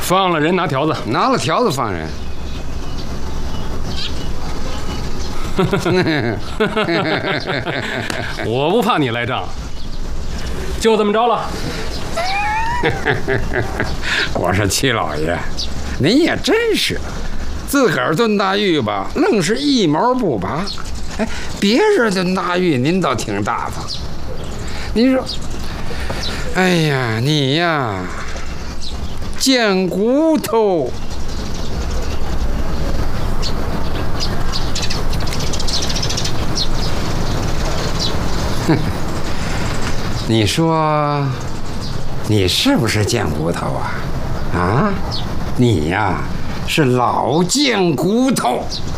放了人拿条子， 拿了条子放人。 我不怕你赖账，就这么着了。 我说七老爷，您也真是，自个儿炖大玉吧，愣是一毛不拔。哎，别人炖大玉您倒挺大方。您说，哎呀，你呀，贱骨头。哼，你说，你是不是贱骨头啊？啊，你呀，是老贱骨头。